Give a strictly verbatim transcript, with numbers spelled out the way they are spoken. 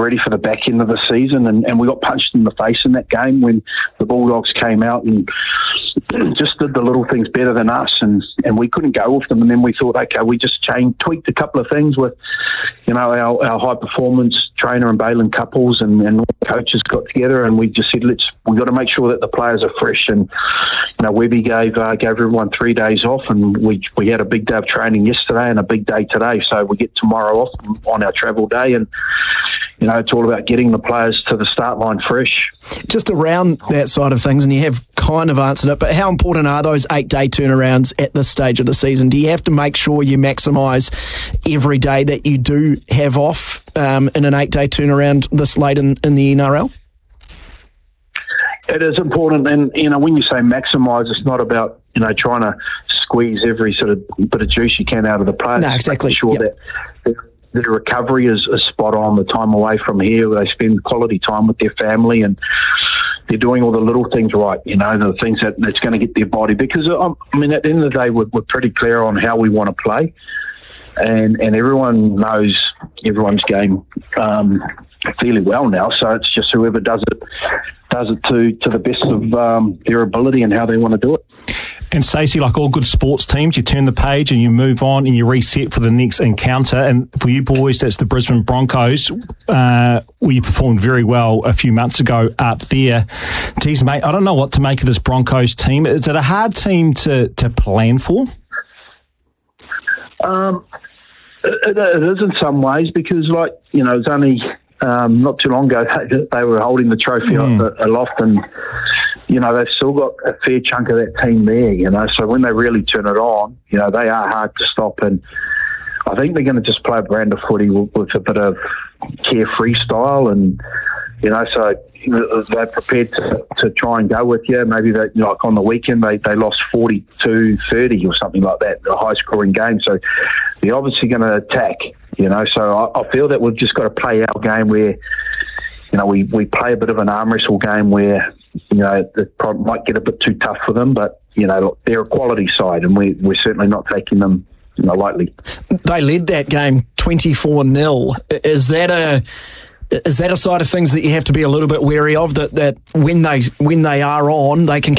ready for the back end of the season, and, and we got punched in the face in that game when the Bulldogs came out and just did the little things better than us, and, and we couldn't go with them. And then we thought, okay, we just changed, tweaked a couple of things with, you know, our, our high performance trainer and Balin Couples, and, and all the coaches got together, and we just said, let's we got to make sure that the players are fresh. And you know, Webby gave uh, gave everyone three days off, and we we had a big day of training yesterday and a big day today. So we get tomorrow off on our travel day, and you know, it's all about getting the players to the start line fresh. Just around that side of things, and you have kind of answered it, but how important are those eight-day turnarounds at this stage of the season? Do you have to make sure you maximise every day that you do have off um, in an eight-day turnaround this late in, in the N R L? It is important, and you know, when you say maximise, it's not about, you know, trying to squeeze every sort of bit of juice you can out of the players. No, exactly. Making sure yep. that their recovery is, is spot on. The time away from here, they spend quality time with their family, and they're doing all the little things right. You know, the things that that's going to get their body. Because um, I mean, at the end of the day, we're, we're pretty clear on how we want to play, and and everyone knows everyone's game um, fairly well now. So it's just whoever does it. does it to, to the best of um, their ability and how they want to do it. And Stacey, like all good sports teams, you turn the page and you move on and you reset for the next encounter. And for you boys, that's the Brisbane Broncos. Uh, we performed very well a few months ago up there. Geez, mate, I don't know what to make of this Broncos team. Is it a hard team to, to plan for? Um, it, it is in some ways, because, like, you know, it's only... Um, not too long ago, they, they were holding the trophy mm. aloft, and you know, they've still got a fair chunk of that team there. You know, so when they really turn it on, you know, they are hard to stop, and I think they're going to just play a brand of footy with, with a bit of carefree style, and you know, so you know, they're prepared to, to try and go with you. Maybe they, like on the weekend, they, they lost forty-two thirty or something like that, a high scoring game. So they're obviously going to attack. You know, so I, I feel that we've just got to play our game where, you know, we, we play a bit of an arm wrestle game where, you know, it probably might get a bit too tough for them, but, you know, they're a quality side, and we, we're certainly not taking them, you know, lightly. They led that game twenty-four nil. Is that a... Is that a side of things that you have to be a little bit wary of, that, that when they when they are on, they can